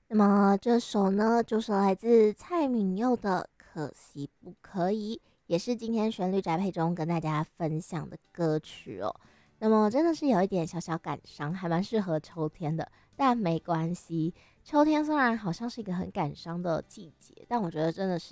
那么这首呢，就是来自蔡旻佑的《可惜不可以》，也是今天旋律宅配中跟大家分享的歌曲哦。那么真的是有一点小小感伤，还蛮适合秋天的，但没关系。秋天虽然好像是一个很感伤的季节，但我觉得真的是。